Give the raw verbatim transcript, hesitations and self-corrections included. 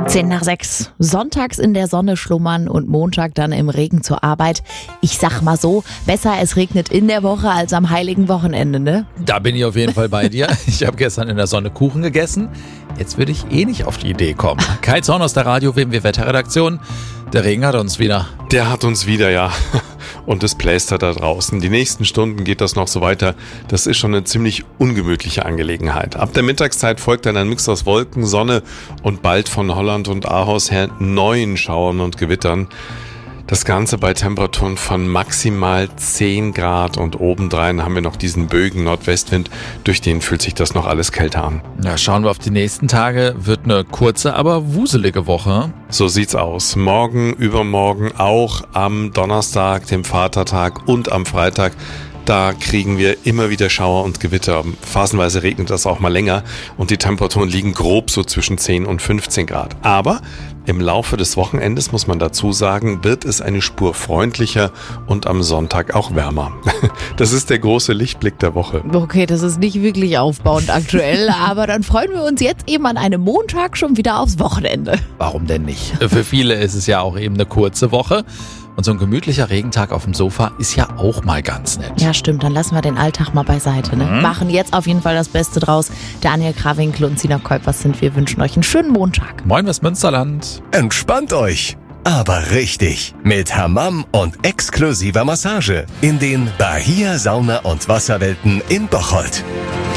Zehn nach sechs. Sonntags in der Sonne schlummern und Montag dann im Regen zur Arbeit. Ich sag mal so, besser es regnet in der Woche als am heiligen Wochenende, ne? Da bin ich auf jeden Fall bei dir. Ich habe gestern in der Sonne Kuchen gegessen. Jetzt würde ich eh nicht auf die Idee kommen. Kai Zorn aus der Radio-W M W-Wetterredaktion. Der Regen hat uns wieder. Der hat uns wieder, ja. Und es plästert da draußen. Die nächsten Stunden geht das noch so weiter. Das ist schon eine ziemlich ungemütliche Angelegenheit. Ab der Mittagszeit folgt dann ein Mix aus Wolken, Sonne und bald von Holland und Aarhus her neuen Schauern und Gewittern. Das Ganze bei Temperaturen von maximal zehn Grad und obendrein haben wir noch diesen böigen Nordwestwind, durch den fühlt sich das noch alles kälter an. Ja, schauen wir auf die nächsten Tage. Wird eine kurze, aber wuselige Woche. So sieht's aus. Morgen, übermorgen, auch am Donnerstag, dem Vatertag und am Freitag. Da kriegen wir immer wieder Schauer und Gewitter. Phasenweise regnet das auch mal länger und die Temperaturen liegen grob so zwischen zehn und fünfzehn Grad. Aber im Laufe des Wochenendes, muss man dazu sagen, wird es eine Spur freundlicher und am Sonntag auch wärmer. Das ist der große Lichtblick der Woche. Okay, das ist nicht wirklich aufbauend aktuell, aber dann freuen wir uns jetzt eben an einem Montag schon wieder aufs Wochenende. Warum denn nicht? Für viele ist es ja auch eben eine kurze Woche. Und so ein gemütlicher Regentag auf dem Sofa ist ja auch mal ganz nett. Ja, stimmt. Dann lassen wir den Alltag mal beiseite. Ne? Mhm. Machen jetzt auf jeden Fall das Beste draus. Daniel Krawinkel und Sina Kuipers sind wir. Wünschen euch einen schönen Montag. Moin, Westmünsterland. Entspannt euch. Aber richtig. Mit Hammam und exklusiver Massage in den Bahia Sauna- und Wasserwelten in Bocholt.